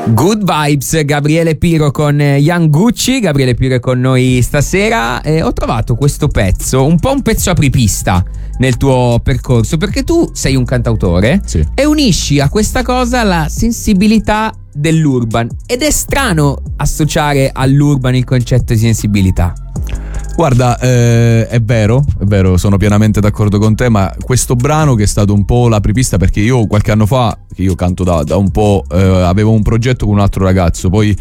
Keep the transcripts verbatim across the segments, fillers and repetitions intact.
Good Vibes, Gabriele Piro con Young Gucci. Gabriele Piro è con noi stasera e ho trovato questo pezzo, un po' un pezzo apripista nel tuo percorso, perché tu sei un cantautore, sì, e unisci a questa cosa la sensibilità dell'urban, ed è strano associare all'urban il concetto di sensibilità. Guarda, eh, è vero, è vero, sono pienamente d'accordo con te, ma questo brano che è stato un po' l'apripista, perché io qualche anno fa, che io canto da, da un po', eh, avevo un progetto con un altro ragazzo, poi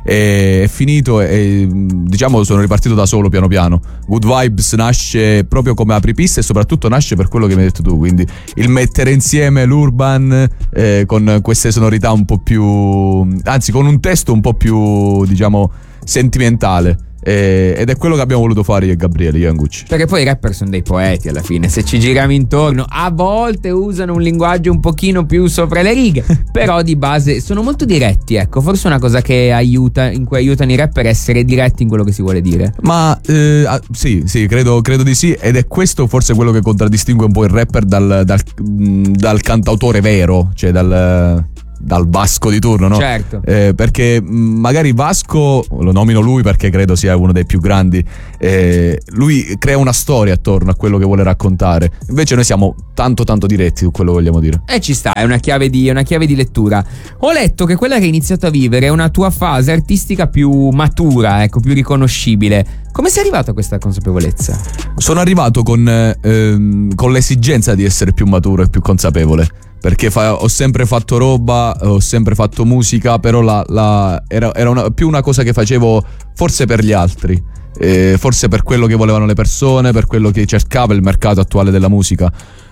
è, è finito e diciamo sono ripartito da solo piano piano. Good Vibes nasce proprio come apripista e soprattutto nasce per quello che mi hai detto tu, quindi il mettere insieme l'urban eh, con queste sonorità un po' più, anzi con un testo un po' più, diciamo, sentimentale. Eh, ed è quello che abbiamo voluto fare io e Gabriele, io e Gucci. Perché poi i rapper sono dei poeti alla fine, se ci giriamo intorno a volte usano un linguaggio un pochino più sopra le righe, però di base sono molto diretti, ecco, forse una cosa che aiuta, in cui aiutano i rapper a essere diretti in quello che si vuole dire. Ma eh, sì, sì, credo, credo di sì, ed è questo forse quello che contraddistingue un po' il rapper dal, dal, dal cantautore vero, cioè dal... dal Vasco di turno, no? Certo. Eh, perché magari Vasco, lo nomino lui perché credo sia uno dei più grandi, eh, lui crea una storia attorno a quello che vuole raccontare. Invece noi siamo tanto tanto diretti su quello che vogliamo dire. E eh, ci sta, è una chiave di, è una chiave di lettura. Ho letto che quella che hai iniziato a vivere è una tua fase artistica più matura, ecco, più riconoscibile. Come sei arrivato a questa consapevolezza? Sono arrivato con, ehm, con l'esigenza di essere più maturo e più consapevole. Perché fa, ho sempre fatto roba, ho sempre fatto musica, però la, la, era, era una, più una cosa che facevo forse per gli altri, eh, forse per quello che volevano le persone, per quello che cercava il mercato attuale della musica.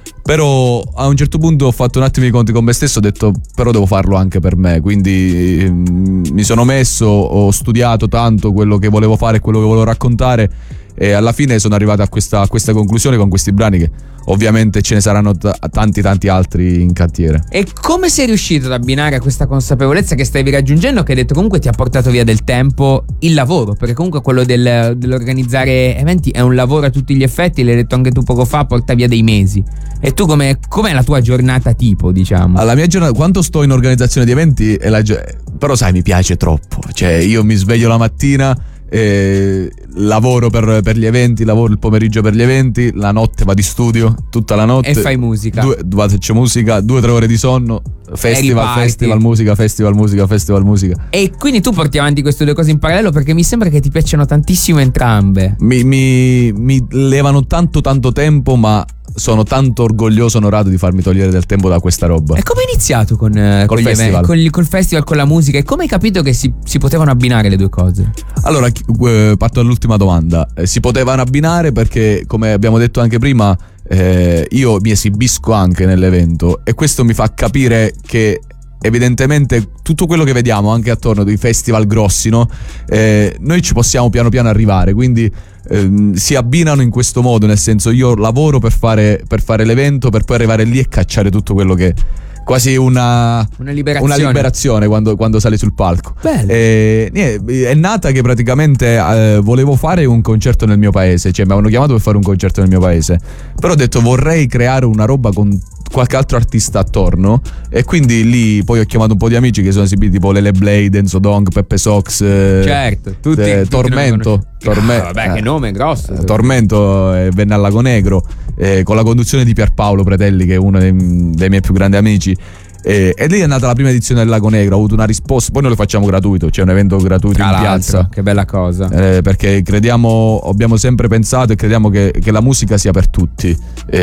Però a un certo punto ho fatto un attimo i conti con me stesso, ho detto però devo farlo anche per me, quindi eh, mi sono messo, ho studiato tanto quello che volevo fare e quello che volevo raccontare, e alla fine sono arrivato a questa, a questa conclusione con questi brani, che ovviamente ce ne saranno t- tanti tanti altri in cantiere. E come sei riuscito ad abbinare a questa consapevolezza che stavi raggiungendo, che hai detto comunque ti ha portato via del tempo, il lavoro? Perché comunque quello del, dell'organizzare eventi è un lavoro a tutti gli effetti, l'hai detto anche tu poco fa, porta via dei mesi. E tu come, com'è la tua giornata tipo, diciamo? Alla mia giornata, quando sto in organizzazione di eventi è la gio- però sai, mi piace troppo, cioè io mi sveglio la mattina, Eh, lavoro per, per gli eventi, lavoro il pomeriggio per gli eventi, la notte vado in studio tutta la notte e fai musica, due, due, faccio musica, due o tre ore di sonno, festival, festival, musica, festival, musica, festival, musica. E quindi tu porti avanti queste due cose in parallelo, perché mi sembra che ti piacciono tantissimo entrambe. Mi, mi, mi levano tanto tanto tempo, ma sono tanto orgoglioso, onorato di farmi togliere del tempo da questa roba. E come hai iniziato con, eh, con, gli eventi, con il, col festival, con la musica? E come hai capito che si, si potevano abbinare le due cose? Allora, eh, parto dall'ultima domanda. Eh, si potevano abbinare perché, come abbiamo detto anche prima, eh, io mi esibisco anche nell'evento, e questo mi fa capire che evidentemente tutto quello che vediamo anche attorno dei festival grossi, no? Eh, noi ci possiamo piano piano arrivare, quindi ehm, si abbinano in questo modo, nel senso io lavoro per fare, per fare l'evento, per poi arrivare lì e cacciare tutto quello che... quasi una, una liberazione, una liberazione quando, quando sali sul palco. E, niente, è nata che praticamente eh, volevo fare un concerto nel mio paese, cioè mi avevano chiamato per fare un concerto nel mio paese, però ho detto vorrei creare una roba con qualche altro artista attorno, e quindi lì poi ho chiamato un po' di amici che sono esibiti, tipo Lele Blade, Enzo Dong, Peppe Sox, eh, certo, tutti, eh, tutti Tormento, Torme- ah, vabbè, eh, che nome grosso, eh, Tormento eh, venne al Lago Negro, eh, con la conduzione di Pierpaolo Pretelli, che è uno dei, dei miei più grandi amici. E, e lì è nata la prima edizione del Lago Negro, ho avuto una risposta, poi noi lo facciamo gratuito, c'è un evento gratuito tra in piazza. Che bella cosa, eh, perché crediamo, abbiamo sempre pensato e crediamo che, che la musica sia per tutti,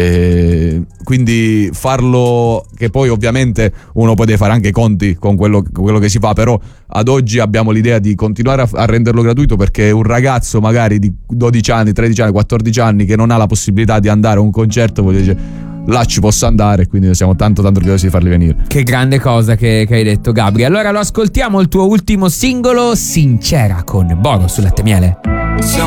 eh, quindi farlo, che poi ovviamente uno può fare anche i conti con quello, con quello che si fa, però ad oggi abbiamo l'idea di continuare a, a renderlo gratuito, perché un ragazzo magari di dodici anni, tredici anni, quattordici anni che non ha la possibilità di andare a un concerto, vuol dire là ci posso andare, quindi siamo tanto tanto orgogliosi di farli venire. Che grande cosa che, che hai detto, Gabri. Allora lo ascoltiamo, il tuo ultimo singolo, Sincera, con Boro sul Latte Miele. Siamo